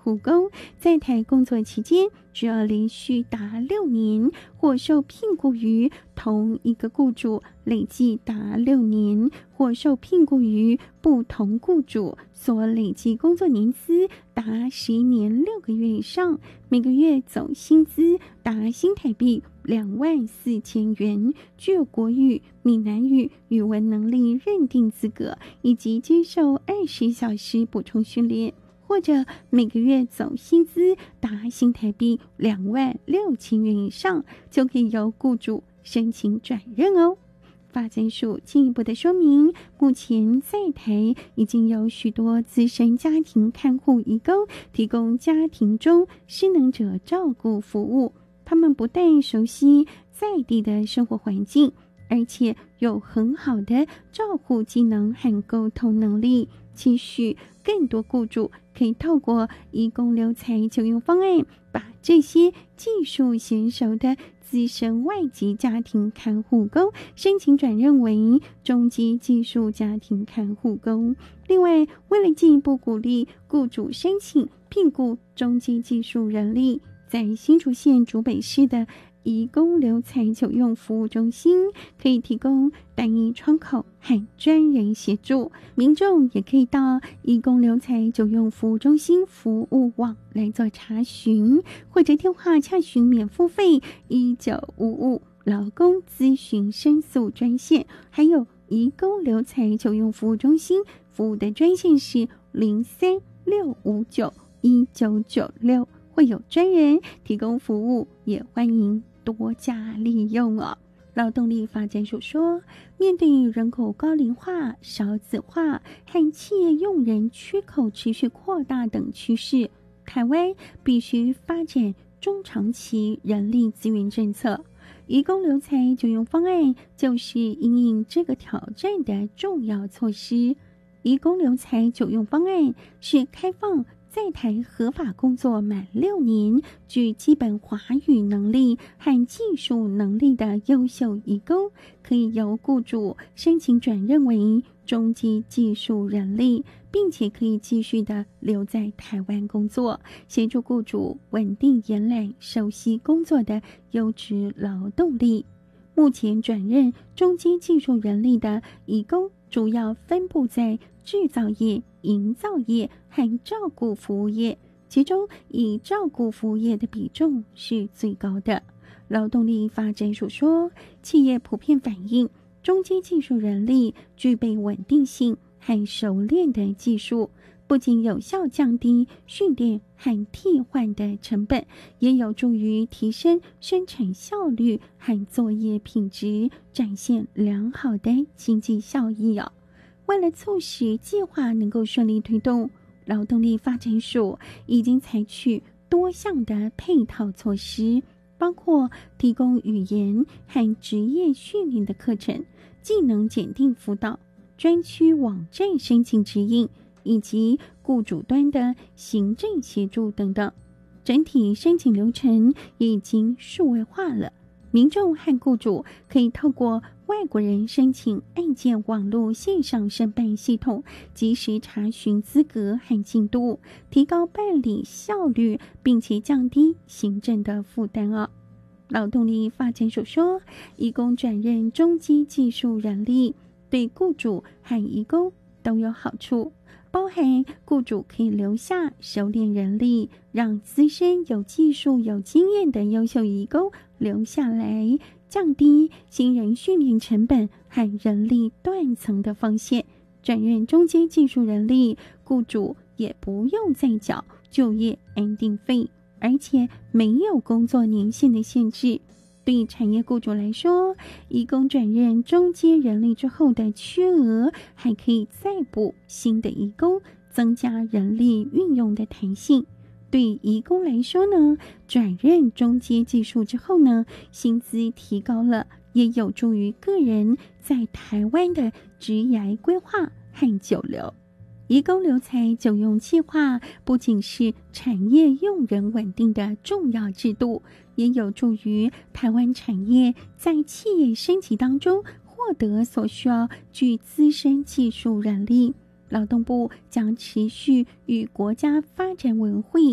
护工在台工作期间，只要连续达6年，或受聘雇于同一个雇主累计达6年，或受聘雇于不同雇主所累计工作年资达11年6个月以上，每个月总薪资达新台币24000元，具有国语、闽南语语文能力认定资格，以及接受20小时补充训练，或者每个月总薪资达新台币26000元以上，就可以由雇主申请转任哦。发展署进一步的说明，目前在台已经有许多资深家庭看护移工提供家庭中失能者照顾服务，他们不但熟悉在地的生活环境，而且有很好的照护技能和沟通能力，期许更多雇主可以透过移工留才就业方案，把这些技术娴熟的资深外籍家庭看护工申请转任为中阶技术家庭看护工。另外，为了进一步鼓励雇主申请聘雇中阶技术人力，在新竹县竹北市的移工留才就用服务中心可以提供单一窗口和专人协助，民众也可以到移工留才就用服务中心服务网来做查询，或者电话洽询免付费1955劳工咨询申诉专线，还有移工留才就用服务中心服务的专线是0365919996，会有专人提供服务，也欢迎多加利用哦。劳动力发展署说，面对人口高龄化、少子化和企业用人缺口持续扩大等趋势，台湾必须发展中长期人力资源政策。移工留才就用方案就是因应这个挑战的重要措施。移工留才就用方案是开放在台合法工作满6年，具基本华语能力和技术能力的优秀移工，可以由雇主申请转任为中阶技术人力，并且可以继续的留在台湾工作，协助雇主稳定延揽熟悉工作的优质劳动力。目前转任中阶技术人力的移工主要分布在制造业、营造业和照顾服务业，其中以照顾服务业的比重是最高的。劳动力发展署说，企业普遍反映中阶技术人力具备稳定性和熟练的技术，不仅有效降低训练和替换的成本，也有助于提升生产效率和作业品质，展现良好的经济效益哦。为了促使计划能够顺利推动，劳动力发展署已经采取多项的配套措施，包括提供语言和职业训练的课程、技能检定辅导、专区网站申请指引，以及雇主端的行政协助等等。整体申请流程也已经数位化了，民众和雇主可以透过外国人申请案件网络线上申办系统，及时查询资格和进度，提高办理效率，并且降低行政的负担哦。劳动力发展署说，移工转任中阶技术人力对雇主和移工都有好处，包含雇主可以留下熟练人力，让资深有技术有经验的优秀移工留下来，降低新人训练成本和人力断层的风险。转任中阶技术人力，雇主也不用再缴就业安定费，而且没有工作年限的限制。对产业雇主来说，移工转任中阶人力之后的缺额，还可以再补新的移工，增加人力运用的弹性。对移工来说呢，转任中阶技术之后呢，薪资提高了，也有助于个人在台湾的职涯规划和久留。移工留才就用计划不仅是产业用人稳定的重要制度，也有助于台湾产业在企业升级当中获得所需要具资深技术人力。劳动部将持续与国家发展委员会